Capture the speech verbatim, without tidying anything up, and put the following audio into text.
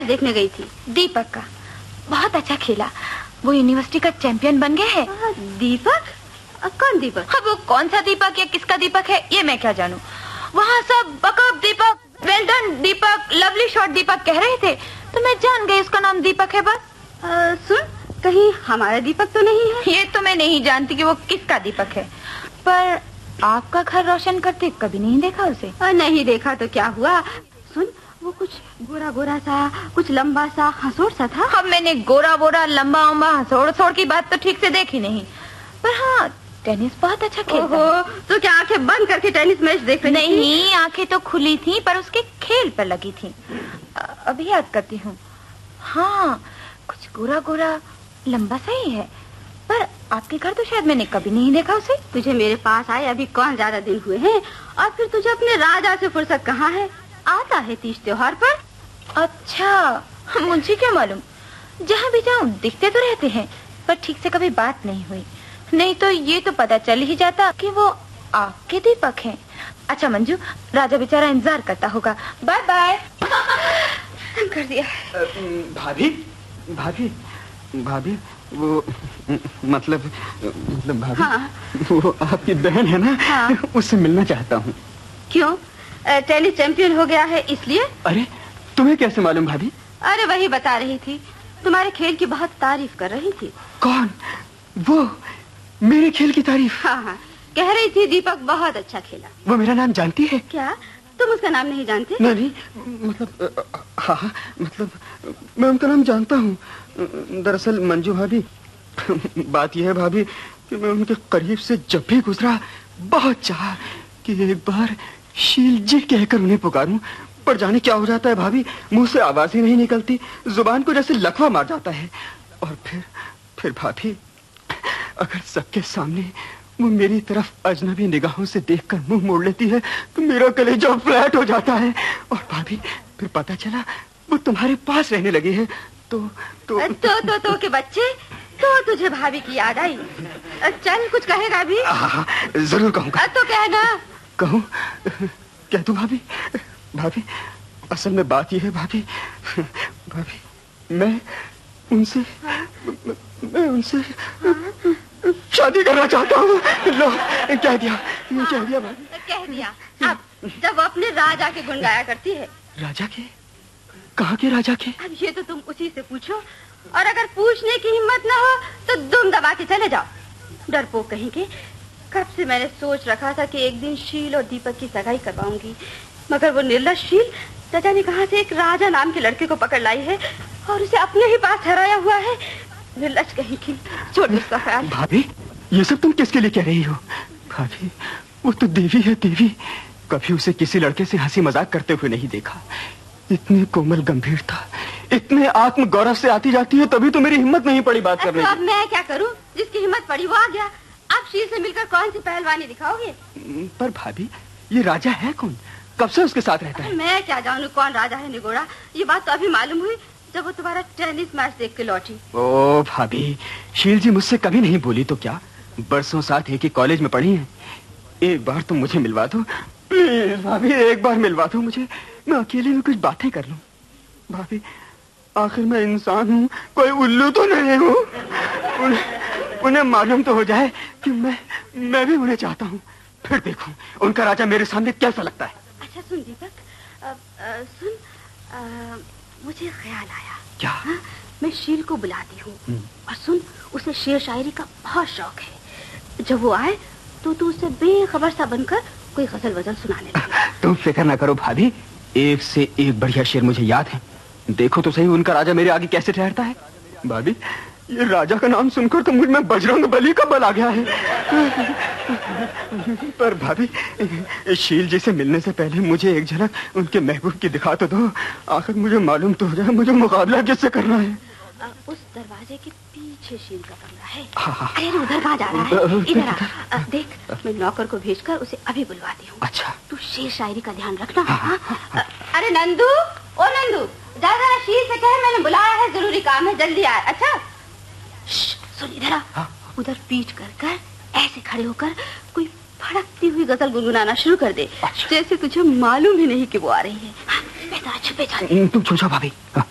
देखने गई थी। दीपक का बहुत अच्छा खेला, वो यूनिवर्सिटी का चैंपियन बन गया है। दीपक? कौन दीपक? हाँ, वो कौन सा दीपक या किसका दीपक है ये मैं क्या जानूं। वहाँ सब बकअप दीपक, वेल डन दीपक, लवली शॉट दीपक कह रहे थे, तो मैं जान गई उसका नाम दीपक है। बस आ, सुन, कहीं हमारा दीपक तो नहीं है? ये तो मैं नहीं जानती कि वो किसका दीपक है, पर आपका घर रोशन करते कभी नहीं देखा उसे। आ, नहीं देखा तो क्या हुआ। सुन, वो कुछ गोरा गोरा सा, कुछ लंबा सा, हंसोड़ सा था। अब मैंने गोरा बोरा लंबा उम्बा हंसोड़ हंसोड़ की बात तो ठीक से देखी नहीं, पर हाँ टेनिस बहुत अच्छा खेलता है। तो क्या आंखें बंद करके टेनिस मैच देख रही थी? नहीं, आंखें तो खुली थी पर उसके खेल पर लगी थी। अभी याद करती हूँ, हाँ कुछ गोरा गोरा लंबा सा ही है, पर आपके घर तो शायद मैंने कभी नहीं देखा उसे। तुझे मेरे पास आए अभी कौन ज्यादा दिन हुए हैं, और फिर तुझे अपने राजा से फुर्सत कहाँ है? आता है तीज त्योहार पर। अच्छा, मुझे क्या मालूम, जहाँ भी जाऊँ दिखते तो रहते हैं, पर ठीक से कभी बात नहीं हुई, नहीं तो ये तो पता चल ही जाता कि वो आपके दीपक हैं। अच्छा मंजू, राजा बेचारा इंतजार करता होगा। Bye bye. कर दिया। भाभी भाभी भाभी वो मतलब मतलब भाभी, हाँ। वो आपकी बहन है ना? हाँ। उससे मिलना चाहता हूँ। क्यों? टेनिस चैंपियन हो गया है इसलिए? अरे तुम्हें कैसे मालूम भाभी? अरे वही बता रही थी, तुम्हारे खेल की बहुत तारीफ कर रही थी। कौन? वो मेरे खेल की तारीफ? हाँ हाँ, कह रही थी दीपक बहुत अच्छा खेला। वो मेरा नाम जानती है? क्या तुम उसका नाम नहीं जानते? नहीं नहीं, मतलब हाँ हाँ, मतलब मैं उनका नाम जानता हूँ। दरअसल मंजू भाभी, बात यह है भाभी कि मैं उनके करीब से जब भी गुजरा बहुत चाहा कि एक बार शील जी कहकर उन्हें पुकारूं, पर जाने क्या हो जाता है भाभी, मुंह से आवाज ही नहीं निकलती, जुबान को जैसे लकवा मार जाता है। और फिर फिर भाभी, अगर सबके सामने वो मेरी तरफ अजनबी निगाहों से देखकर मुंह मोड़ लेती है तो मेरा कलेजा फ्लैट हो जाता है। और भाभी फिर पता चला वो तुम्हारे पास रहने लगी है तो तो तो तो, तो के बच्चे, तो तुझे भाभी की याद आई। चल कुछ कहेगा भी? हाँ, जरूर कहूँगा। तो कहना। कहूँ? कह दूँ भाभी? भाभी असल में बात यह है भाभी, भाभी मैं उनसे मैं उनसे शादी करना चाहता हूँ। लो कह दिया, कह दिया भाभी। कह दिया। अब जब अपने राजा के गुण गाया करती है। राजा के? कहाँ के राजा के? अब ये तो तुम उसी से पूछो, और अगर पूछने की हिम्मत ना हो तो दुम दबा के चले जाओ। डरपोक कहेंगे। कब से मैंने सोच रखा था कि एक दिन शील और दीपक की सगाई करवाऊंगी, मगर वो निर्लज शील चाचा ने कहा से एक राजा नाम के लड़के को पकड़ लाई है और उसे अपने ही पास ठहराया हुआ है। निर्लज कहेंगी, छोड़ उसका ख्याल। भाभी ये सब तुम किसके लिए कह रही हो? भाभी वो तो देवी है, देवी। कभी उसे किसी लड़के से हंसी मजाक करते हुए नहीं देखा। इतने कोमल गंभीरता, इतने आत्म गौरव से आती जाती है, तभी तो मेरी हिम्मत नहीं पड़ी बात करने की। अब मैं क्या करूं? जिसकी हिम्मत पड़ी वो आ गया। अब शील से मिलकर कौन सी पहलवानी दिखाओगे? पर भाभी ये राजा है कौन? कब से उसके साथ रहता है? मैं क्या जानूं कौन राजा है निगोड़ा। ये बात तो अभी मालूम हुई जब वो तुम्हारा टेनिस मैच देख के लौटी। ओ भाभी, शील जी मुझसे कभी नहीं बोली तो क्या, बरसों साथ एक ही कॉलेज में पढ़ी हैं। एक बार तुम मुझे मिलवा दो प्लीज भाभी, एक बार मिलवा दो मुझे, मैं अकेले में कुछ बातें कर लूं। भाभी आखिर मैं इंसान हूँ, कोई उल्लू तो नहीं हूँ। उन्हें, उन्हें मालूम तो हो जाए कि मैं मैं भी उन्हें चाहता हूँ, फिर देखूं उनका राजा मेरे सामने कैसा लगता है। अच्छा सुन दीपक, आ, आ, सुन आ, मुझे ख्याल आया। क्या? हा? मैं शील को बुलाती हूँ, और सुन उसे शेर शायरी का बहुत शौक है। जब वो आए तो तू उसे बेखबर सा बनकर कोई गजल वजल सुनाने लगे। तुम फिक्र ना करो भाभी, एक से एक बढ़िया शेर मुझे याद है। देखो तो सही उनका राजा मेरे आगे कैसे ठहरता है। भाभी ये राजा का नाम सुनकर तो मुझ में बजरंग बली का बल आ गया है। पर भाभी शील जी से मिलने से पहले मुझे एक झलक उनके महबूब की दिखा तो दो, आखिर मुझे मालूम तो हो जाए मुझे मुकाबला किससे करना है। आ, उस दरवाजे के पीछे शील का कमरा है। हाँ, हाँ। अरे उधर कहाँ जा रहा है? इधर आ, देख मैं नौकर को भेजकर उसे अभी बुलवाती हूँ। अच्छा तू शेर शायरी का ध्यान रखना। हाँ, हाँ, हाँ, हाँ। अरे नंदू, ओ नंदू, जा जरा शील से कह मैंने बुलाया है, जरूरी काम है, जल्दी आए। अच्छा सुन इधर आ। हाँ? उधर पीठ कर कर ऐसे खड़े होकर कोई फड़कती हुई गजल गुनगुनाना शुरू कर दे। अच्छा। जैसे तुझे मालूम ही नहीं कि वो आ रही है। हाँ, छुपे जा। तुम छो जाओ भाभी। हाँ।